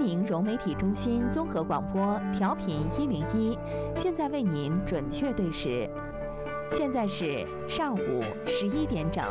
宁融媒体中心综合广播调频101，现在为您准确对时，现在是上午11点整。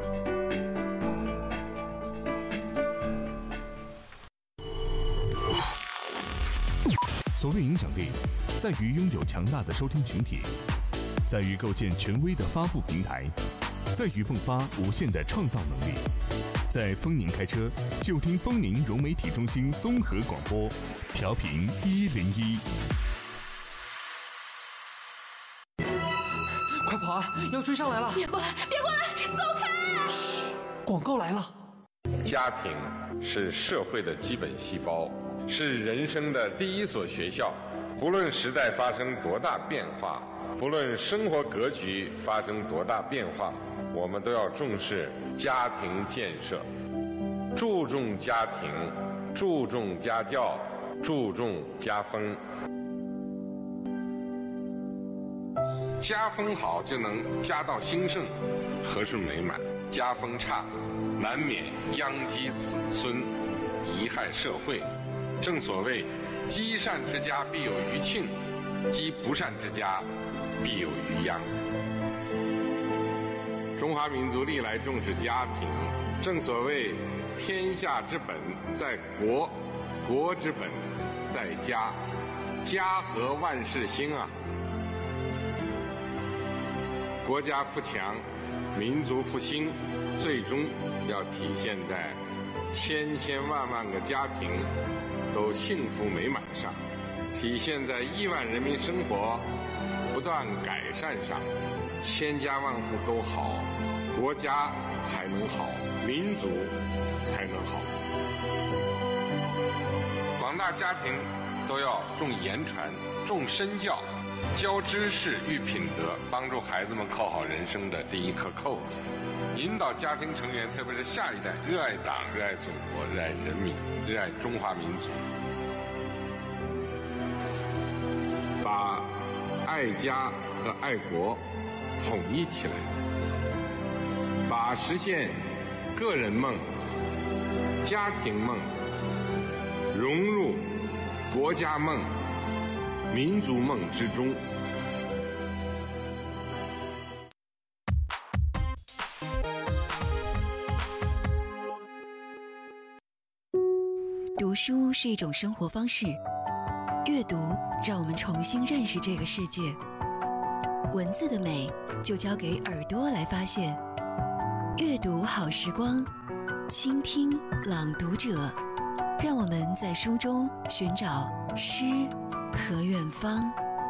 所谓影响力，在于拥有强大的收听群体，在于构建权威的发布平台，在于迸发无限的创造能力。在丰宁开车，就听丰宁融媒体中心综合广播，调频101。 快跑啊！要追上来了！ 别过来，别过来，走开！ 嘘，广告来了。 家庭是社会的基本细胞，是人生的第一所学校。不论时代发生多大变化，不论生活格局发生多大变化，我们都要重视家庭建设，注重家庭，注重家教，注重家风。家风好就能家道兴盛，和顺美满；家风差，难免殃及子孙，贻害社会。正所谓，积善之家必有余庆，积不善之家必有余殃。中华民族历来重视家庭，正所谓天下之本在国，国之本在家，家和万事兴啊。国家富强，民族复兴，最终要体现在千千万万个家庭都幸福美满上，体现在亿万人民生活不断改善上。千家万户都好，国家才能好，民族才能好。广大家庭都要重言传，重身教，教知识育品德，帮助孩子们扣好人生的第一颗扣子，引导家庭成员，特别是下一代热爱党、热爱祖国、热爱人民、热爱中华民族，把爱家和爱国统一起来，把实现个人梦、家庭梦融入国家梦、民族梦之中。 读书是一种生活方式，阅读让我们重新认识这个世界。文字的美就交给耳朵来发现。阅读好时光，倾听朗读者，让我们在书中寻找诗和远方。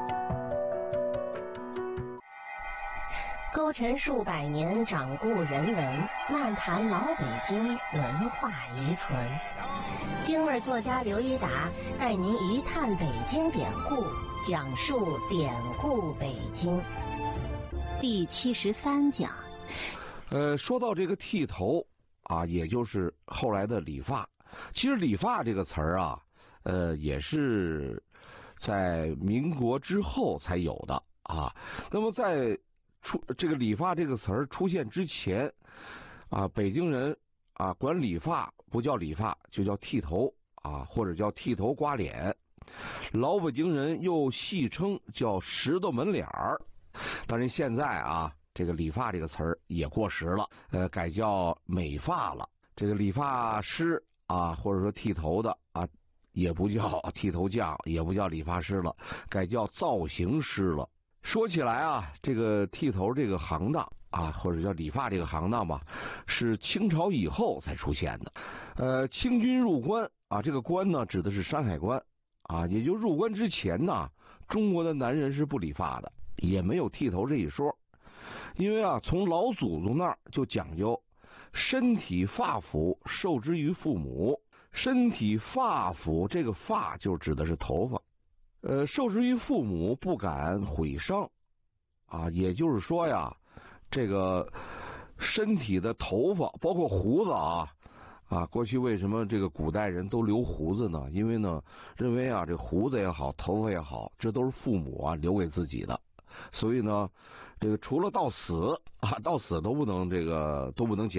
歌陈数百年，掌故人文，漫谈老北京文化遗存。京味作家刘一达带您一探北京典故，讲述典故北京。第73讲。 说到这个剃头啊，也就是后来的理发。其实理发这个词儿啊，也是在民国之后才有的啊。那么在这个理发这个词儿出现之前啊，北京人啊管理发不叫理发，就叫剃头啊，或者叫剃头刮脸。老北京人又戏称叫石头门脸儿。当然现在啊，这个理发这个词儿也过时了，改叫美发了。这个理发师啊，或者说剃头的啊，也不叫剃头匠，也不叫理发师了，改叫造型师了。说起来啊，这个剃头这个行当啊，或者叫理发这个行当吧，是清朝以后才出现的。清军入关啊，这个关呢指的是山海关啊，也就入关之前呢，中国的男人是不理发的，也没有剃头这一说。因为啊，从老祖宗那儿就讲究身体发肤受之于父母，身体发肤这个发就指的是头发，受之于父母不敢毁伤啊，也就是说呀，这个身体的头发包括胡子啊，过去为什么这个古代人都留胡子呢？因为呢，认为啊，这胡子也好，头发也好，这都是父母啊留给自己的，所以呢，这个除了到死啊，到死都不能剪。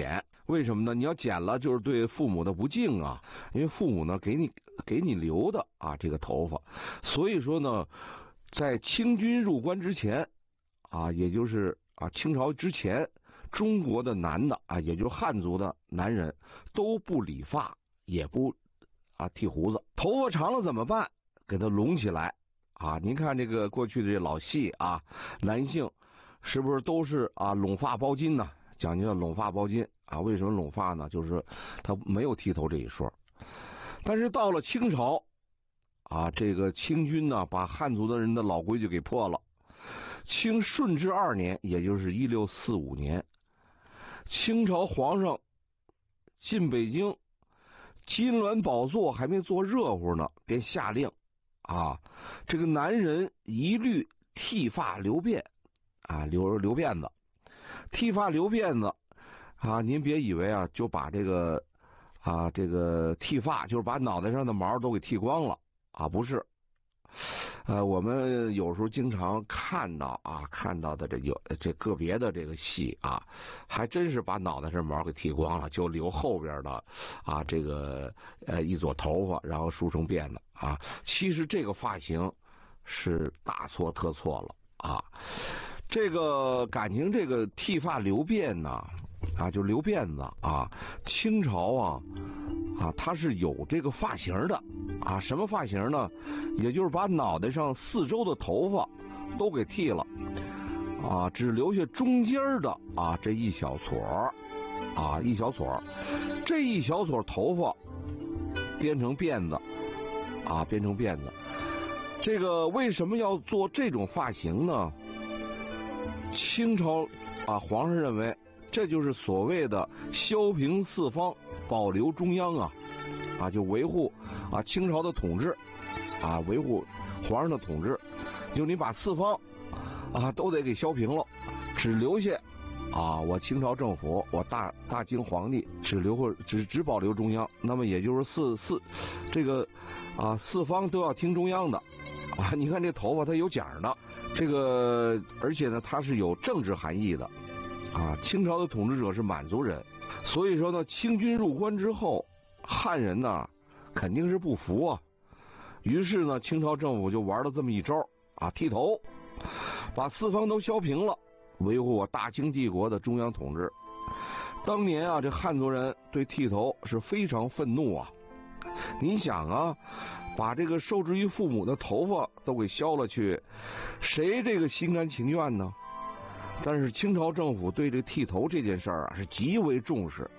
为什么呢？你要剪了就是对父母的不敬啊，因为父母呢给你留的啊这个头发，所以说呢，在清军入关之前啊，也就是啊清朝之前，中国的男的啊，也就是汉族的男人都不理发，也不啊剃胡子，头发长了怎么办？给它拢起来啊！您看这个过去的这老戏啊，男性是不是都是啊拢发包巾呢？讲究的拢发包巾啊，为什么拢发呢？就是他没有剃头这一说。但是到了清朝啊，这个清军呢，把汉族的人的老规矩给破了。清顺治2年，也就是1645年，清朝皇上进北京，金銮宝座还没坐热乎呢，便下令啊，这个男人一律剃发留辫啊，留辫子。剃发留辫子啊，您别以为啊就把这个剃发就是把脑袋上的毛都给剃光了啊，不是。我们有时候经常看到的这个别的这个戏啊，还真是把脑袋上毛给剃光了，就留后边的啊这个一撮头发，然后梳成辫子啊。其实这个发型是大错特错了啊。这个感情这个剃发留辫呢啊，就留辫子啊，清朝啊它是有这个发型的啊。什么发型呢？也就是把脑袋上四周的头发都给剃了啊，只留下中间的啊这一小撮啊，一小撮，这一小撮头发编成辫子啊，编成辫子。这个为什么要做这种发型呢？清朝啊，皇上认为这就是所谓的削平四方，保留中央啊，就维护啊清朝的统治啊，维护皇上的统治。就你把四方啊都得给削平了，只留下啊我清朝政府，我大清皇帝只保留中央。那么也就是这个啊四方都要听中央的啊。你看这头发它有奖的。这个而且呢它是有政治含义的啊。清朝的统治者是满族人，所以说呢清军入关之后，汉人呢肯定是不服啊。于是呢清朝政府就玩了这么一招啊，剃头，把四方都削平了，维护我大清帝国的中央统治。当年啊这汉族人对剃头是非常愤怒啊。你想啊，把这个受制于父母的头发都给削了去，谁这个心甘情愿呢？但是清朝政府对这剃头这件事儿啊是极为重视